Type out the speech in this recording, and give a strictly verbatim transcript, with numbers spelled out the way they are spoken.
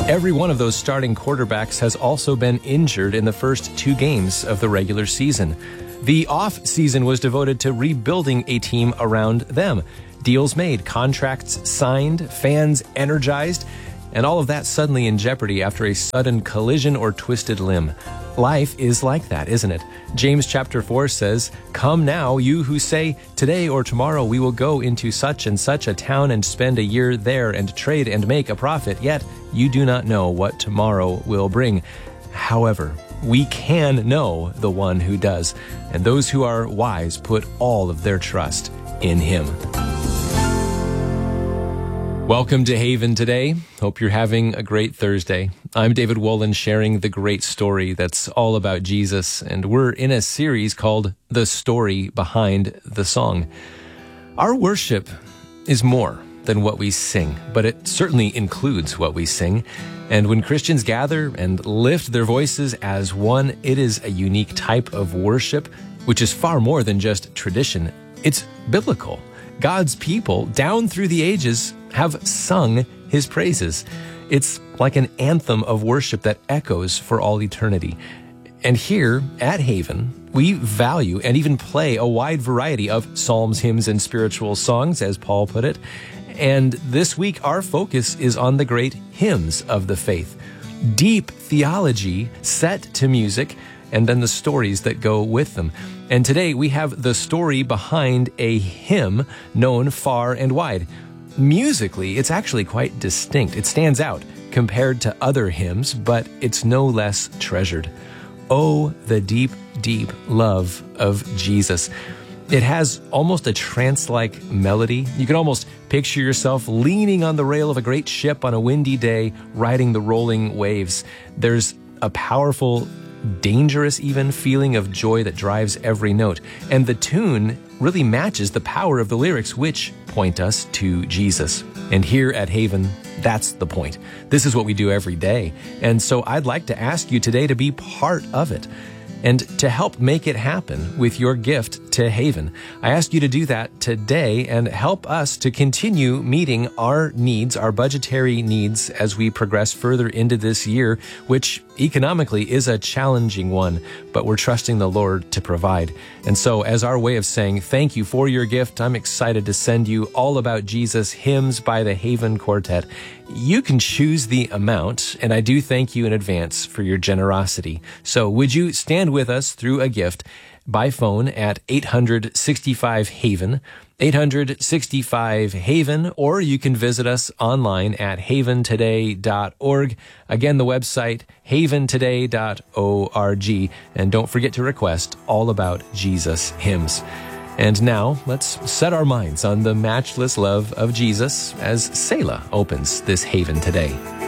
Every one of those starting quarterbacks has also been injured in the first two games of the regular season. The off-season was devoted to rebuilding a team around them. Deals made, contracts signed, fans energized, and all of that suddenly in jeopardy after a sudden collision or twisted limb. Life is like that, isn't it? James chapter four says, "Come now, you who say, today or tomorrow we will go into such and such a town and spend a year there and trade and make a profit, yet you do not know what tomorrow will bring." However, we can know the one who does, and those who are wise put all of their trust in him. Welcome to Haven today. Hope you're having a great Thursday. I'm David Wolin, sharing the great story that's all about Jesus, and we're in a series called The Story Behind the Song. Our worship is more than what we sing, but it certainly includes what we sing. And when Christians gather and lift their voices as one, it is a unique type of worship, which is far more than just tradition. It's biblical. God's people, down through the ages, have sung his praises. It's like an anthem of worship that echoes for all eternity. And here at Haven, we value and even play a wide variety of psalms, hymns, and spiritual songs, as Paul put it. And this week, our focus is on the great hymns of the faith. Deep theology set to music, and then the stories that go with them. And today we have the story behind a hymn known far and wide. Musically, it's actually quite distinct. It stands out compared to other hymns, but it's no less treasured. Oh, the deep, deep love of Jesus. It has almost a trance-like melody. You can almost picture yourself leaning on the rail of a great ship on a windy day, riding the rolling waves. There's a powerful, dangerous even feeling of joy that drives every note. And the tune really matches the power of the lyrics, which point us to Jesus. And here at Haven, that's the point. This is what we do every day. And so I'd like to ask you today to be part of it, and to help make it happen with your gift to Haven. I ask you to do that today and help us to continue meeting our needs, our budgetary needs, as we progress further into this year, which economically is a challenging one, but we're trusting the Lord to provide. And so as our way of saying thank you for your gift, I'm excited to send you All About Jesus hymns by the Haven Quartet. You can choose the amount, and I do thank you in advance for your generosity. So would you stand with us through a gift by phone at eight hundred sixty-five Haven, eight hundred sixty-five Haven, or you can visit us online at haven today dot org. Again, the website, haven today dot org. And don't forget to request All About Jesus hymns. And now, let's set our minds on the matchless love of Jesus as Selah opens this Haven today.